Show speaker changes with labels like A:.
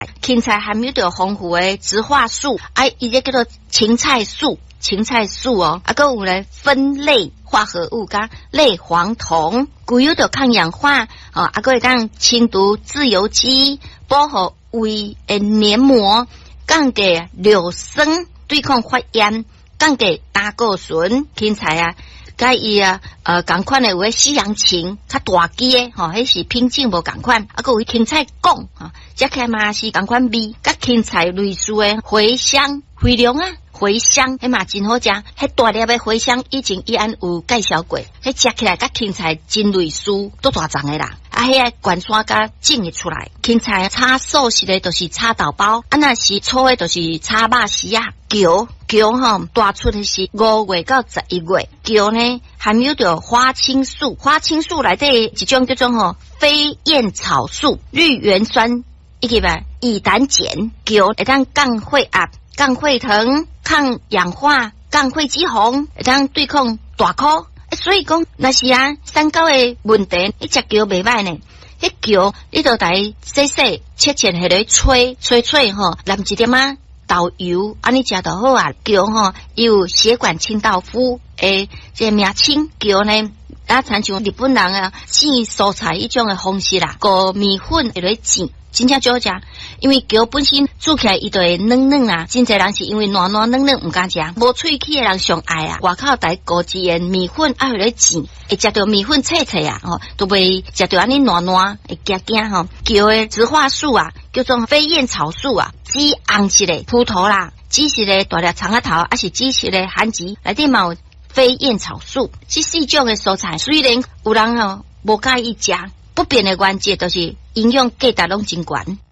A: 芹菜含有着丰富的植化素，伊这叫做芹菜素。芹菜素哦，还有咧酚类化合物加类黄酮，具有着抗氧化哦，还会当清除自由基，保护胃的黏膜，降低尿酸，对抗发炎，降低胆固醇。芹菜啊，甲伊啊同款的有个西洋芹，较大枝的吼，迄是品种无同款，还有芹菜秆哈，食起来嘛是同款味，甲芹菜类似的茴香、茴香啊。茴香，迄嘛真好食，迄大粒的茴香以前伊安有介绍过，迄食起来甲芹菜真类似，都大丛的啦。迄个灌山甲整会出来，芹菜炒素食的就是炒豆包，若是粗的就是炒肉丝啊。姜吼大出的是5月到11月，姜呢含有着花青素，花青素内底一种叫做飞燕草素、绿原酸以及乙胆碱，姜会当降血压。降血糖、抗氧化、降血脂肪，会当对抗大哭。所以讲，若是三高的问题，你食姜袂歹呢。迄姜你就来洗洗、切切下来吹吼，淋一点豆油，安尼食就好啊。姜吼有血管清道夫诶，这名称姜呢，参像日本人煮蔬菜一种的方式啦，搁米粉下来煮。真正最好食，因为姜本身煮起来伊就会软软啊。真侪人是因为软软唔敢食，无喙齿的人上爱啊。外口台高级的米粉爱来煮，会食到米粉脆脆啊，都袂食到安尼软会惊吼。姜的植化素啊，叫做飞燕草素啊，紫红色的葡萄啦，紫色的大粒葱仔头，还是紫色的番薯，内底嘛有飞燕草素。这4种的蔬菜，虽然有人无介意食。不变的关键就是营养价值拢真悬。